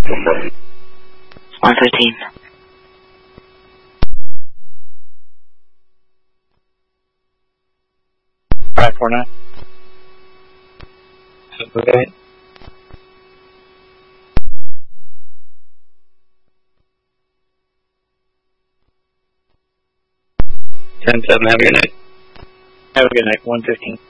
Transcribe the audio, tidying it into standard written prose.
113. 549. Okay. 10-7, have a good night. Have a good night, 115.